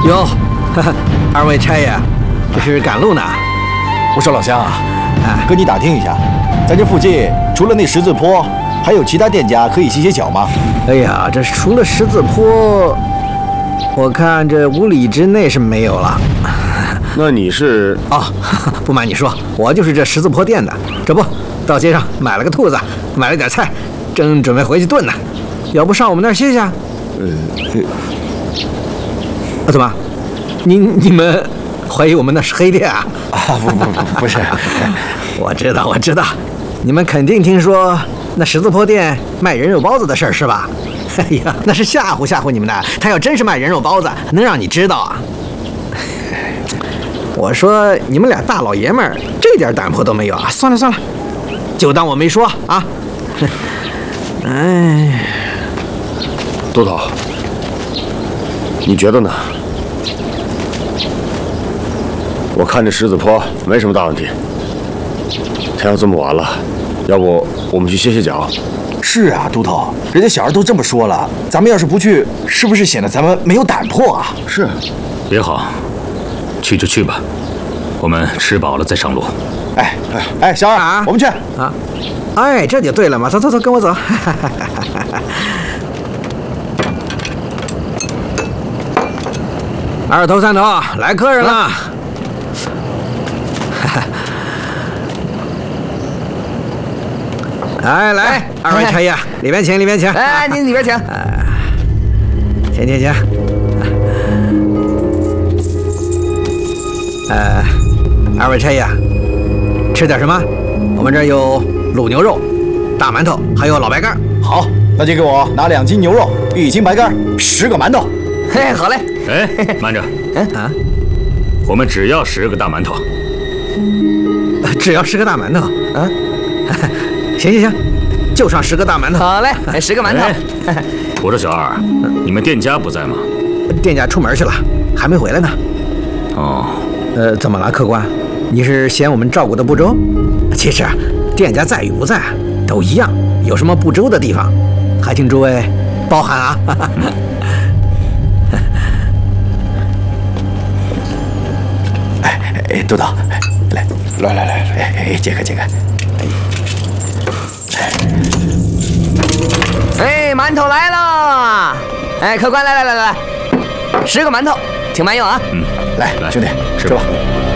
哟，二位差爷，这是赶路呢？ 我说老乡啊， 哎， 跟你打听一下，咱这附近除了那十字坡，还有其他店家可以歇歇脚吗？ 哎呀，这除了十字坡，我看这5里之内是没有了。 那你是哦，不瞒你说，我就是这十字坡店的。这不，到街上买了个兔子，买了点菜，正准备回去炖呢。要不上我们那儿歇歇？怎么？你们怀疑我们那是黑店啊？ 啊，不是， 我知道，你们肯定听说那十字坡店卖人肉包子的事儿是吧？哎呀，那是吓唬你们的。他要真是卖人肉包子，能让你知道啊？我说你们俩大老爷们儿这点胆魄都没有啊！算了，就当我没说啊。哎， 督头，你觉得呢？我看这十字坡没什么大问题。天要这么晚了，要不我们去歇歇脚？ 是啊，都头，人家小孩都这么说了，咱们要是不去，是不是显得咱们没有胆魄啊？ 是， 别好，去就去吧，我们吃饱了再上路。 哎，小二，我们去啊！哎，这就对了嘛，走，跟我走。二头三头，来客人了。来，二位差爷，里边请。 哎，您里边请。 请。二位差爷，吃点什么？我们这儿有卤牛肉、大馒头，还有老白干。 好，那就给我拿2斤牛肉、1斤白干、10个馒头。 嘿，好嘞。 哎，慢着。我们只要10个大馒头。 只要10个大馒头。行，就上10个大馒头。 好嘞，10个馒头。 我说小二，你们店家不在吗？ 店家出门去了，还没回来呢。 哦。 怎么了，客官？你是嫌我们照顾的不周？其实，店家在与不在都一样，有什么不周的地方，还请诸位包涵啊。 哎，督导，来，这个。 哎，馒头来了！哎，客官来，10个馒头，请慢用啊！ 来，兄弟，吃吧。